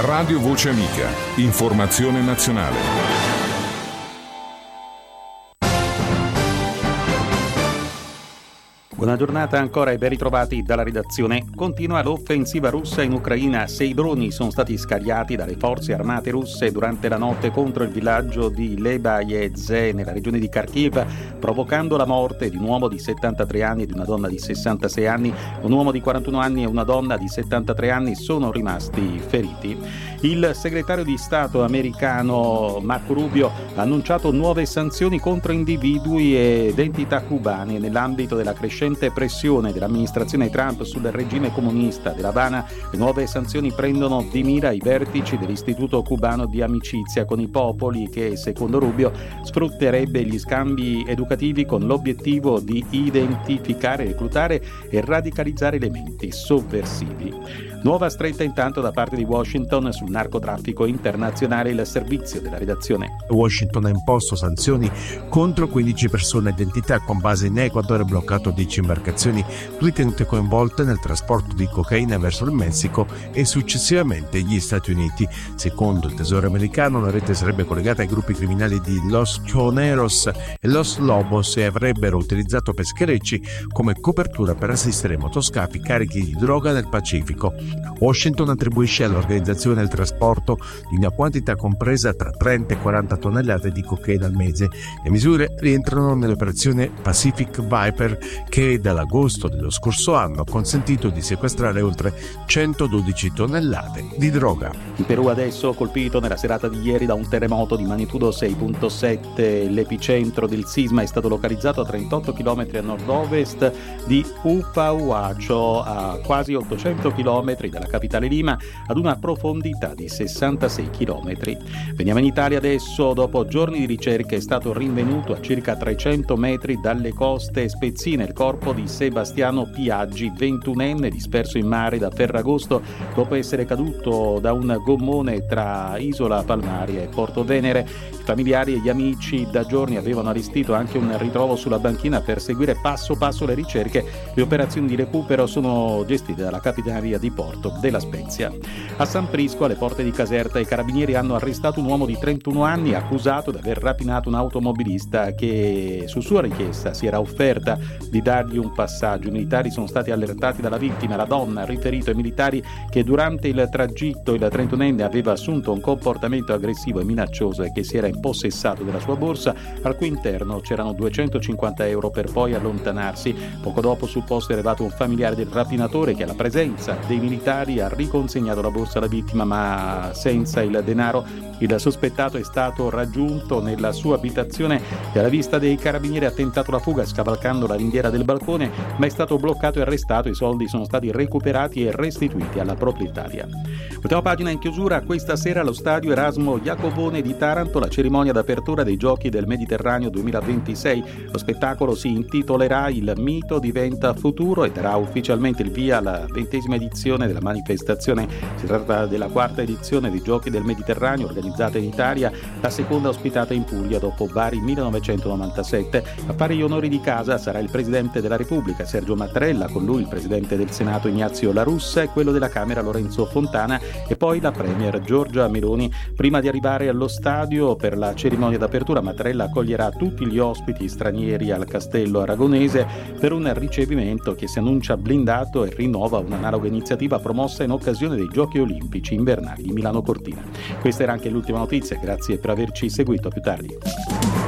Radio Voce Amica. Informazione nazionale. Buona giornata ancora e ben ritrovati dalla redazione. Continua l'offensiva russa in Ucraina. 6 droni sono stati scagliati dalle forze armate russe durante la notte contro il villaggio di Lebayezhe nella regione di Kharkiv, provocando la morte di un uomo di 73 anni e di una donna di 66 anni. Un uomo di 41 anni e una donna di 73 anni sono rimasti feriti. Il segretario di Stato americano Marco Rubio ha annunciato nuove sanzioni contro individui ed entità cubane nell'ambito della crescente pressione dell'amministrazione Trump sul regime comunista dell'Havana. Le nuove sanzioni prendono di mira i vertici dell'Istituto Cubano di Amicizia con i Popoli, che secondo Rubio sfrutterebbe gli scambi educativi con l'obiettivo di identificare, reclutare e radicalizzare elementi sovversivi. Nuova stretta intanto da parte di Washington sul narcotraffico internazionale. Il servizio della redazione. Washington ha imposto sanzioni contro 15 persone ed entità con base in Ecuador e bloccato 10 imbarcazioni ritenute coinvolte nel trasporto di cocaina verso il Messico e successivamente gli Stati Uniti. Secondo il Tesoro americano, la rete sarebbe collegata ai gruppi criminali di Los Choneros e Los Lobos e avrebbero utilizzato pescherecci come copertura per assistere motoscafi carichi di droga nel Pacifico. Washington attribuisce all'organizzazione il trasporto di una quantità compresa tra 30 e 40 tonnellate di cocaina al mese. Le misure rientrano nell'operazione Pacific Viper, che dall'agosto dello scorso anno ha consentito di sequestrare oltre 112 tonnellate di droga. Il Perù adesso colpito nella serata di ieri da un terremoto di magnitudo 6.7. L'epicentro del sisma è stato localizzato a 38 km a nord-ovest di Upahuacho, a quasi 800 km dalla capitale Lima, ad una profondità di 66 km. Veniamo in Italia adesso. Dopo giorni di ricerca è stato rinvenuto a circa 300 metri dalle coste spezzine il corpo di Sebastiano Piaggi, 21enne, disperso in mare da Ferragosto dopo essere caduto da un gommone tra Isola Palmaria e Porto Venere. I familiari e gli amici da giorni avevano allestito anche un ritrovo sulla banchina per seguire passo passo le ricerche. Le operazioni di recupero sono gestite dalla Capitaneria di Porto della Spezia. A San Prisco, alle porte di Caserta, i carabinieri hanno arrestato un uomo di 31 anni accusato di aver rapinato un automobilista che su sua richiesta si era offerta di dargli un passaggio. I militari sono stati allertati dalla vittima. La donna ha riferito ai militari che durante il tragitto il 31enne aveva assunto un comportamento aggressivo e minaccioso e che si era impossessato della sua borsa, al cui interno c'erano 250 euro, per poi allontanarsi. Poco dopo sul posto è arrivato un familiare del rapinatore che, alla presenza dei militari, ha riconsegnato la borsa alla vittima, ma senza il denaro. Il sospettato è stato raggiunto nella sua abitazione e alla vista dei carabinieri ha tentato la fuga scavalcando la ringhiera del balcone, ma è stato bloccato e arrestato. I soldi sono stati recuperati e restituiti alla proprietaria. Ultima pagina in chiusura. Questa sera allo stadio Erasmo Jacobone di Taranto la cerimonia d'apertura dei Giochi del Mediterraneo 2026. Lo spettacolo si intitolerà Il mito diventa futuro e darà ufficialmente il via alla 20ª edizione della manifestazione. Si tratta della 4ª edizione dei Giochi del Mediterraneo organizzata in Italia, la seconda ospitata in Puglia dopo Bari 1997. A fare gli onori di casa sarà il Presidente della Repubblica Sergio Mattarella, con lui il Presidente del Senato Ignazio La Russa e quello della Camera Lorenzo Fontana e poi la Premier Giorgia Meloni. Prima di arrivare allo stadio per la cerimonia d'apertura, Mattarella accoglierà tutti gli ospiti stranieri al Castello Aragonese per un ricevimento che si annuncia blindato e rinnova un'analoga iniziativa promossa in occasione dei Giochi Olimpici invernali di Milano Cortina. Questa era anche l'ultima notizia, grazie per averci seguito, a più tardi.